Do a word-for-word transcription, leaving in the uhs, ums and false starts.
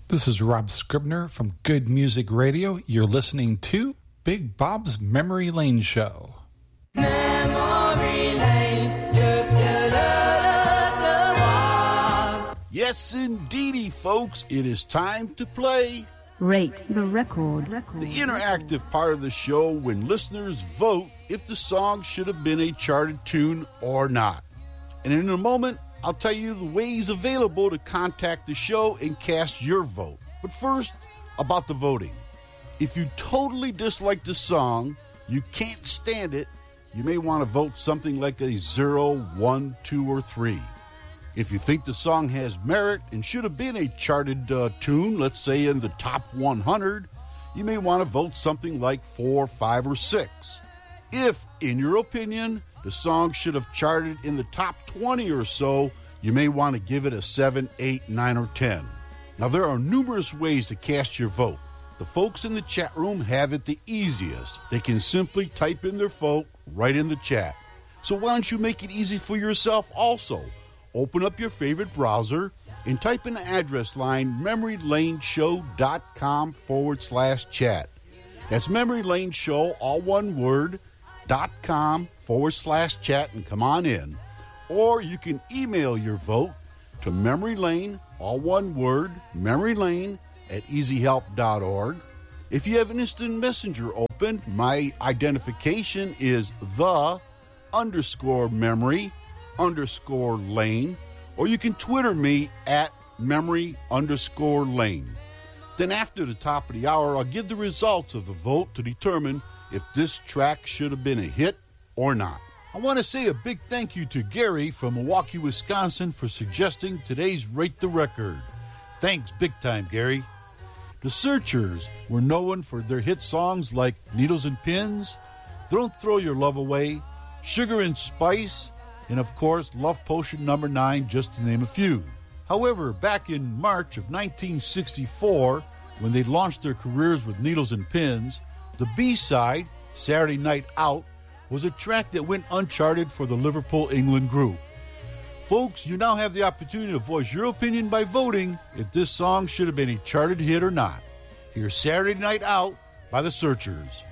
This is Rob Scribner from Good Music Radio. You're listening to Big Bob's Memory Lane Show. Memory Lane. Da, da, da, da, da. Yes, indeedy, folks. It is time to play Rate the Record. record. The interactive part of the show when listeners vote if the song should have been a charted tune or not. And in a moment, I'll tell you the ways available to contact the show and cast your vote. But first, about the voting. If you totally dislike the song, you can't stand it, you may want to vote something like a zero, one, two, or three. If you think the song has merit and should have been a charted uh, tune, let's say in the top one hundred, you may want to vote something like four, five, or six. If, in your opinion, the song should have charted in the top twenty or so, you may want to give it a seven, eight, nine, or ten. Now, there are numerous ways to cast your vote. The folks in the chat room have it the easiest. They can simply type in their vote right in the chat. So why don't you make it easy for yourself also? Open up your favorite browser and type in the address line memorylaneshow.com forward slash chat. That's Memory Lane Show, all one word, dot com forward slash chat, and come on in. Or you can email your vote to Memory Lane, all one word, Memory Lane at easy help dot org. If you have an instant messenger open, my identification is the underscore memory underscore lane, or you can Twitter me at memory underscore lane. Then after the top of the hour, I'll give the results of the vote to determine if this track should have been a hit or not. I want to say a big thank you to Gary from Milwaukee, Wisconsin for suggesting today's Rate the Record. Thanks big time, Gary. The Searchers were known for their hit songs like Needles and Pins, Don't Throw Your Love Away, Sugar and Spice, and of course Love Potion number nine, just to name a few. However, back in March of nineteen sixty-four, when they launched their careers with Needles and Pins, the B-side, Saturday Night Out, was a track that went uncharted for the Liverpool, England group. Folks, you now have the opportunity to voice your opinion by voting if this song should have been a charted hit or not. Here's Saturday Night Out by the Searchers.